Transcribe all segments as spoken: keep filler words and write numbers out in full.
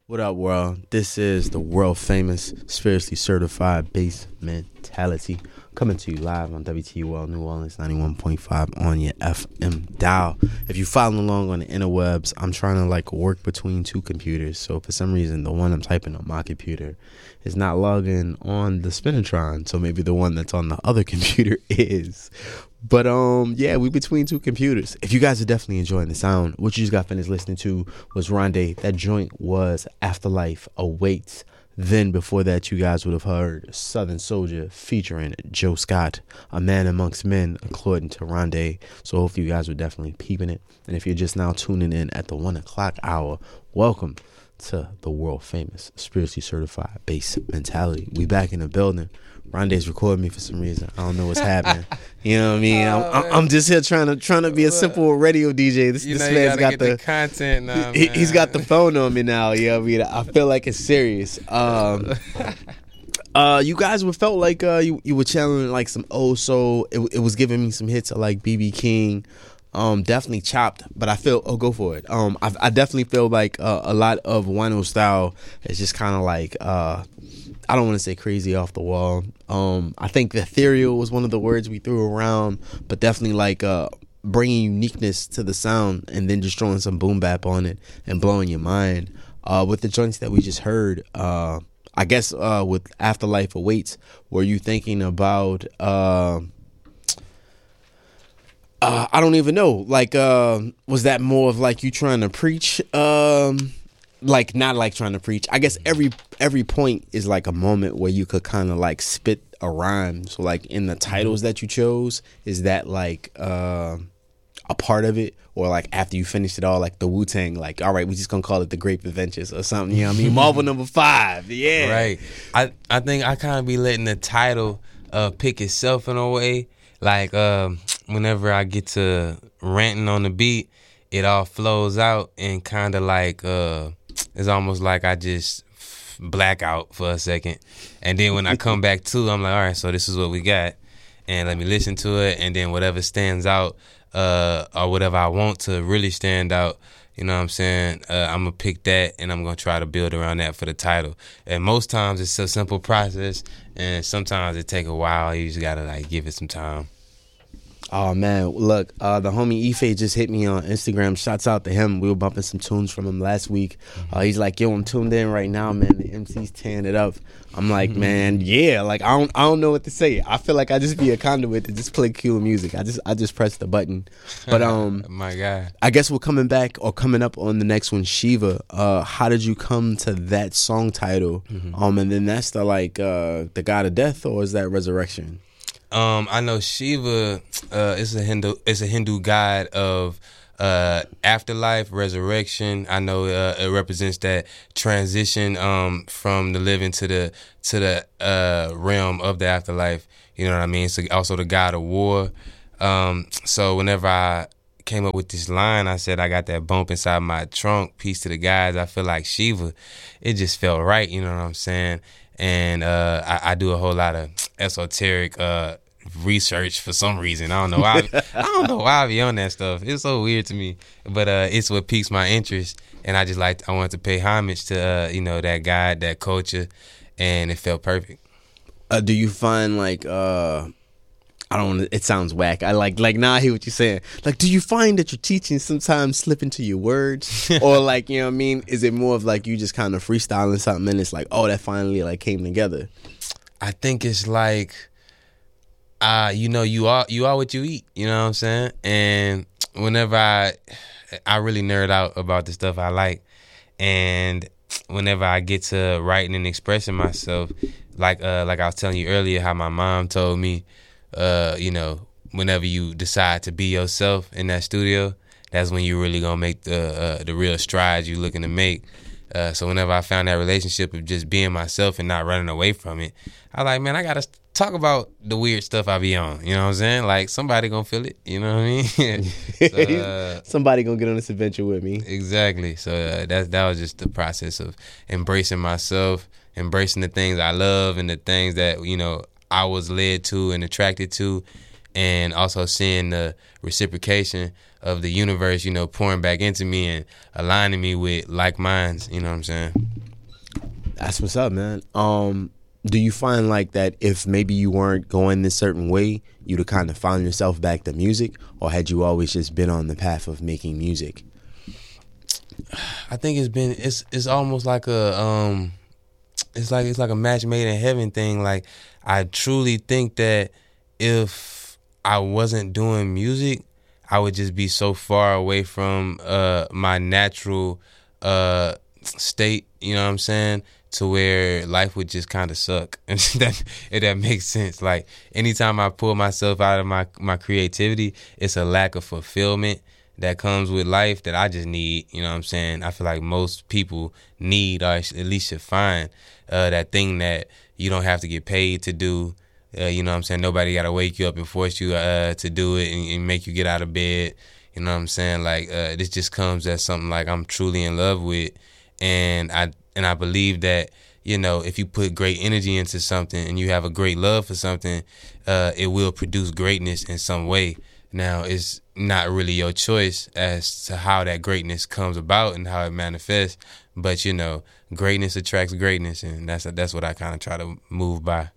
What up, world? This is the world famous, spiritually certified bass mentality coming to you live on W T U L New Orleans ninety-one point five on your F M dial. If you're following along on the interwebs, I'm trying to like work between two computers. So for some reason, the one I'm typing on my computer is not logging on the Spinatron. So maybe the one that's on the other computer is. But um, yeah, we between two computers. If you guys are definitely enjoying the sound, what you just got finished listening to was Rondé. That joint was Afterlife Awaits. Then before that, you guys would have heard Southern Soldier featuring Joe Scott, A Man Amongst Men, according to Rondé. So hopefully you guys were definitely peeping it. And if you're just now tuning in at the one o'clock hour, welcome to the world famous, spiritually certified bass mentality. We back in the building. Rondé's recording me for some reason. I don't know what's happening. You know what I mean? I'm, I'm, I'm just here trying to trying to be a simple radio D J. This, you this know, man's got get the, the content now. He, Man. he's got the phone on me now. You know what I mean? I feel like it's serious. Um, uh, you guys were felt like uh, you you were channeling like some old soul. It, it was giving me some hits of like B B King. Um, definitely chopped, but I feel oh go for it. Um, I, I definitely feel like uh, a lot of Wino style is just kind of like uh. I don't want to say crazy off the wall. Um, I think ethereal was one of the words we threw around, but definitely like uh, bringing uniqueness to the sound and then just throwing some boom bap on it and blowing your mind. Uh, with the joints that we just heard, uh, I guess uh, with Afterlife Awaits, were you thinking about? Uh, uh, I don't even know. Like, uh, was that more of like you trying to preach? Um, Like not like trying to preach. I guess every every point is like a moment where you could kind of like spit a rhyme. So like in the titles that you chose, is that like uh, a part of it, or like after you finished it all, like the Wu-Tang, like all right, we just gonna call it the Grape Adventures or something. You know what I mean? Marvel number five, yeah. Right. I I think I kind of be letting the title uh, pick itself in a way. Like um, whenever I get to ranting on the beat, it all flows out and kind of like. Uh, It's almost like I just black out for a second. And then when I come back to, I'm like, all right, so this is what we got. And let me listen to it. And then whatever stands out uh, or whatever I want to really stand out, you know what I'm saying? Uh, I'm going to pick that and I'm going to try to build around that for the title. And most times it's a simple process. And sometimes it take a while. You just got to like give it some time. Oh man, look, uh, the homie Ife just hit me on Instagram. Shouts out to him. We were bumping some tunes from him last week. Uh, he's like, "Yo, I'm tuned in right now, man. The M C's tearing it up." I'm like, "Man, yeah." Like, I don't, I don't know what to say. I feel like I just be a conduit to just play cool music. I just, I just press the button. But um, my God, I guess we're coming back or coming up on the next one, Shiva. Uh, how did you come to that song title? Mm-hmm. Um, and then that's the like uh, the God of Death, or is that Resurrection? Um, I know Shiva uh, is a Hindu. It's a Hindu god of uh, afterlife, resurrection. I know uh, it represents that transition um, from the living to the to the uh, realm of the afterlife. You know what I mean? So also the god of war. Um, so whenever I came up with this line, I said I got that bump inside my trunk. Peace to the guys. I feel like Shiva. It just felt right. You know what I'm saying? And uh, I, I do a whole lot of esoteric uh, research for some reason. I don't know why. I don't know why I be on that stuff. It's so weird to me, but uh, it's what piques my interest. And I just like I wanted to pay homage to uh, you know that God, that culture, and it felt perfect. Uh, do you find like uh, I don't? It sounds whack. I like like now I hear what you're saying. Like, do you find that your teaching sometimes slip into your words, or like you know what I mean? Is it more of like you just kind of freestyling something and it's like, oh, that finally like came together? I think it's like, uh, you know, you are you are what you eat. You know what I'm saying? And whenever I, I really nerd out about the stuff I like, and whenever I get to writing and expressing myself, like uh, like I was telling you earlier, how my mom told me. Uh, you know, whenever you decide to be yourself in that studio, that's when you're really gonna make the uh, the real strides you're looking to make. Uh, so whenever I found that relationship of just being myself and not running away from it, I like, man, I gotta talk about the weird stuff I be on. You know what I'm saying? Like somebody gonna feel it. You know what I mean? so, uh, somebody gonna get on this adventure with me. Exactly. So uh, that that was just the process of embracing myself, embracing the things I love and the things that you know. I was led to and attracted to, and also seeing the reciprocation of the universe, you know, pouring back into me and aligning me with like minds, you know what I'm saying? That's what's up, man. Um, do you find like that if maybe you weren't going this certain way, you'd have kind of found yourself back to music, or had you always just been on the path of making music? I think it's been it's it's almost like a um, it's like it's like a match made in heaven thing. Like I truly think that if I wasn't doing music, I would just be so far away from uh my natural uh state. You know what I'm saying? To where life would just kind of suck. And that, if that makes sense. Like, anytime I pull myself out of my, my creativity, it's a lack of fulfillment that comes with life that I just need. You know what I'm saying? I feel like most people need, or at least should find, uh, that thing that you don't have to get paid to do. Uh, you know what I'm saying? Nobody got to wake you up and force you uh, to do it and, and make you get out of bed. You know what I'm saying? Like, uh, this just comes as something like I'm truly in love with. And I and I believe that, you know, if you put great energy into something and you have a great love for something, uh, it will produce greatness in some way. Now, it's not really your choice as to how that greatness comes about and how it manifests. But, you know, greatness attracts greatness, and that's that's what I kind of try to move by.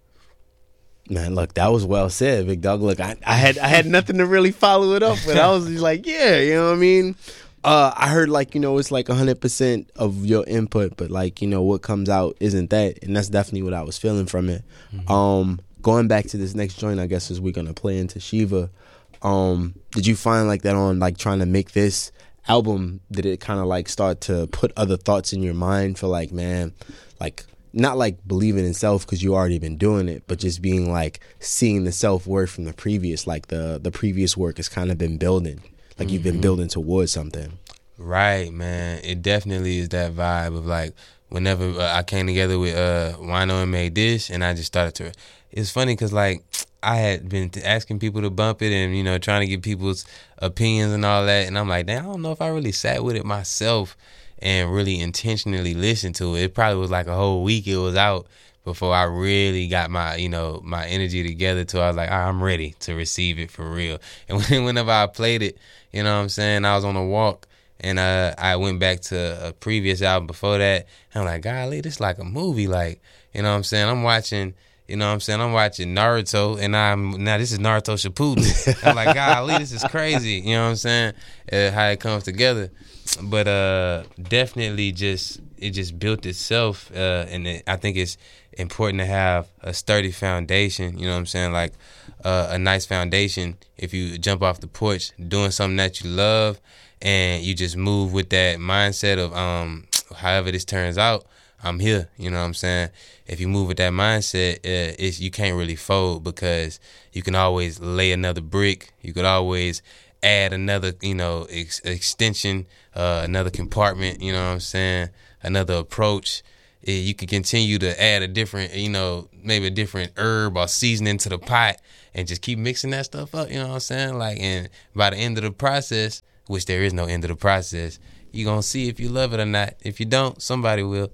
Man, look, that was well said, Big Dog. Look, I, I had I had nothing to really follow it up with. I was just like, yeah, you know what I mean? Uh, I heard, like, you know, it's like one hundred percent of your input, but, like, you know, what comes out isn't that. And that's definitely what I was feeling from it. Mm-hmm. Um, going back to this next joint, I guess, is we're going to play into Shiva. Um, did you find, like, that on, like, trying to make this album, did it kind of, like, start to put other thoughts in your mind for, like, man, like, not, like, believing in self because you already been doing it, but just being, like, seeing the self-worth from the previous, like, the, the previous work has kind of been building. Like, you've been mm-hmm. building towards something. Right, man. It definitely is that vibe of, like, whenever uh, I came together with uh, Wino and made this, and I just started to... It's funny because, like, I had been asking people to bump it and, you know, trying to get people's opinions and all that, and I'm like, damn, I don't know if I really sat with it myself and really intentionally listened to it. It probably was like a whole week it was out before I really got my, you know, my energy together to I was like, I'm ready to receive it for real. And whenever I played it, you know what I'm saying, I was on a walk and uh, I went back to a previous album before that. And I'm like, golly, this is like a movie. Like, you know what I'm saying? I'm watching, you know what I'm saying? I'm watching Naruto and I'm, now this is Naruto Shippuden. I'm like, golly, this is crazy. You know what I'm saying? Uh, how it comes together. But uh, definitely just, it just built itself. Uh, and it, I think it's important to have a sturdy foundation, you know what I'm saying? Like uh, a nice foundation. If you jump off the porch doing something that you love and you just move with that mindset of um, however this turns out, I'm here, you know what I'm saying? If you move with that mindset, uh, it's, you can't really fold because you can always lay another brick. You could always add another, you know, ex- extension, uh, another compartment, you know what I'm saying? Another approach. You can continue to add a different, you know, maybe a different herb or seasoning to the pot and just keep mixing that stuff up, you know what I'm saying? Like, and by the end of the process, which there is no end of the process, you're going to see if you love it or not. If you don't, somebody will.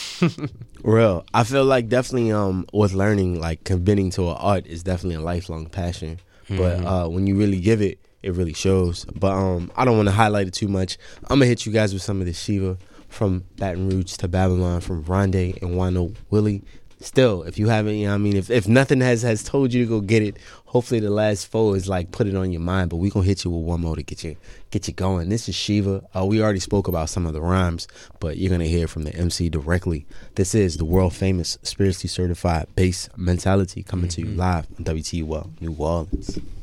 Real. I feel like definitely um with learning, like committing to an art is definitely a lifelong passion. Mm-hmm. But uh, when you really give it, it really shows. But um, I don't want to highlight it too much. I'm going to hit you guys with some of this Shiva. From Baton Rouge to Babylon, from Rondé and Wino Willie. Still, if you haven't, you know what I mean, if, if nothing has, has told you to go get it, hopefully the last four is like put it on your mind, but we going to hit you with one more to get you get you going. This is Shiva. Uh, we already spoke about some of the rhymes, but you're going to hear from the M C directly. This is the world famous, spiritually certified bass mentality coming mm-hmm. to you live on W T U L, New Orleans.